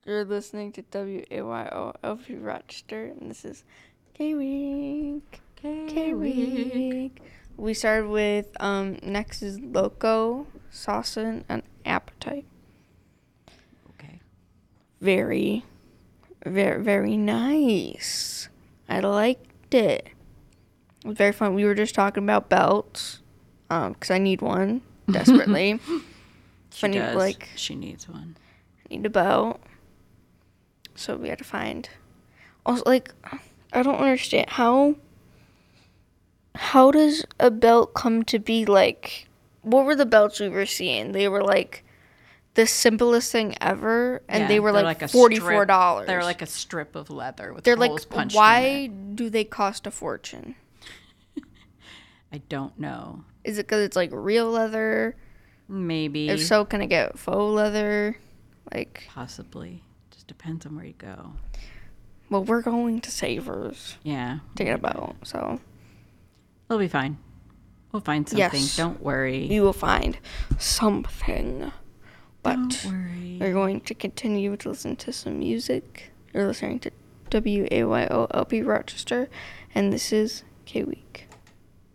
You're listening to WAYO Rochester, and this is K-Week. K-Week. We started with next is Loco, Saucin, and Appetite. Okay. Very, very, very nice. I liked it. It was very fun. We were just talking about belts, because I need one desperately. She does. She needs one. I need a belt. So we had to find. Also, like, I don't understand how does a belt come to be like? What were the belts we were seeing? They were like the simplest thing ever, and they were like $44. They're like a strip of leather with they're holes like, punched why in it. do they cost a fortune? I don't know. Is it because it's like real leather? Maybe. If so, can I get faux leather? Like, possibly. Just depends on where you go. Well, we're going to Savers. Yeah. To get a belt, so. We'll be fine. We'll find something. Yes. Don't worry. We will find something. But don't worry. We're going to continue to listen to some music. You're listening to WAYO LP Rochester, and this is K-Week.